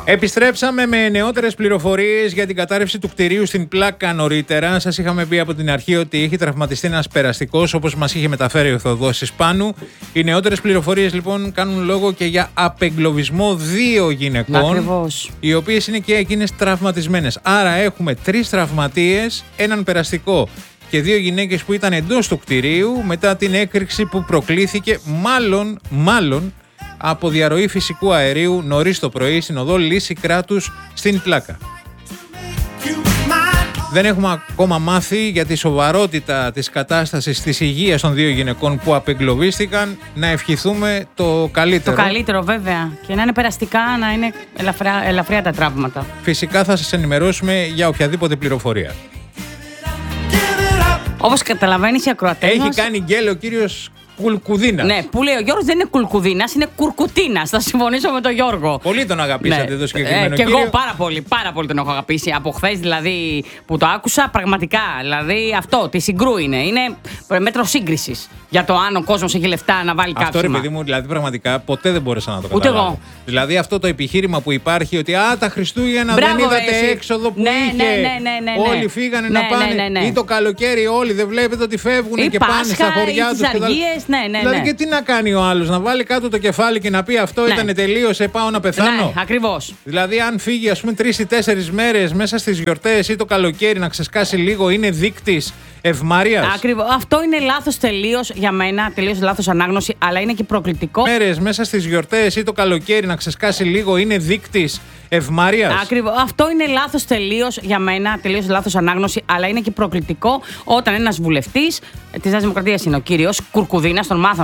Επιστρέψαμε με νεότερες πληροφορίες για την κατάρρευση του κτηρίου στην Πλάκα νωρίτερα. Σας είχαμε πει από την αρχή ότι έχει τραυματιστεί ένας περαστικός, όπως μας είχε μεταφέρει ο Θοδόσης Πάνου. Οι νεότερες πληροφορίες λοιπόν κάνουν λόγο και για απεγκλωβισμό 2 γυναικών. Ακριβώς. Οι οποίες είναι και εκείνες τραυματισμένες. Άρα έχουμε 3 τραυματίες, έναν περαστικό και 2 γυναίκες που ήταν εντός του κτηρίου μετά την έκρηξη που προκλήθηκε μάλλον από διαρροή φυσικού αερίου νωρίς το πρωί στην οδό Λύση Κράτους στην Πλάκα. Δεν έχουμε ακόμα μάθει για τη σοβαρότητα της κατάστασης της υγείας των 2 γυναικών που απεγκλωβίστηκαν. Να ευχηθούμε το καλύτερο. Το καλύτερο βέβαια. Και να είναι περαστικά, να είναι ελαφριά τα τραύματα. Φυσικά θα σας ενημερώσουμε για οποιαδήποτε πληροφορία. Όπως καταλαβαίνεις οι ακροατές μας... Έχει κάνει γκέλε ο κύριος Κουλκουδίνας. Ναι, που λέει ο Γιώργος δεν είναι Κουλκουδίνας, είναι Κουρκουτίνας. Θα συμφωνήσω με τον Γιώργο. Πολύ τον αγαπήσατε το συγκεκριμένο και κύριο. εγώ πάρα πολύ τον έχω αγαπήσει. Από χθες δηλαδή που το άκουσα, πραγματικά. Δηλαδή αυτό, τη συγκρού είναι. Είναι μέτρο σύγκρισης για το αν ο κόσμος έχει λεφτά να βάλει κάψιμα. Αυτό ρε παιδί μου, δηλαδή πραγματικά ποτέ δεν μπόρεσα να το Ούτε καταλάβω. εγώ. Δηλαδή αυτό το επιχείρημα που υπάρχει ότι τα Χριστούγεννα δεν είδατε έξοδο που είχε. Ναι. Όλοι φύγανε να πάνε. Ή το καλοκαίρι όλοι δεν βλέπετε ότι φεύγουν και πάνε στα χωριά τους. Ναι. Δηλαδή και τι να κάνει ο άλλος, να βάλει κάτω το κεφάλι και να πει αυτό ήταν τελείωσε, πάω να πεθάνω. Ναι, ακριβώς. Δηλαδή αν φύγει ας πούμε 3 ή 4 μέρες μέσα στις γιορτές ή το καλοκαίρι να ξεσκάσει λίγο, είναι δείκτης ευμάρειας. Ακριβώς. Αυτό είναι λάθος τελείως για μένα, τελείως λάθος ανάγνωση, αλλά είναι και προκλητικό. Μέρες μέσα στις γιορτές ή το καλοκαίρι να ξεσκάσει λίγο, είναι δείκτης ευμάρειας. Ακριβώς. Αυτό είναι λάθος τελείως για μένα, τελείως λάθος ανάγνωση, αλλά είναι και προκλητικό όταν ένας βουλευτής της Νέας Δημοκρατίας είναι ο κύριος Κουρκουδίνας, τον μάθαμε.